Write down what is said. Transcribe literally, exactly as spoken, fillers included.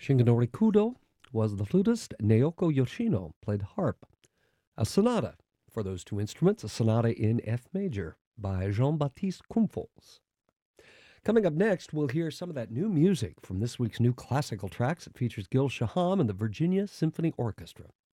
Shinganori Kudo was the flutist. Naoko Yoshino played harp. A sonata for those two instruments, a sonata in F major by Jean-Baptiste Kumfos. Coming up next, we'll hear some of that new music from this week's new classical tracks. It features Gil Shaham and the Virginia Symphony Orchestra.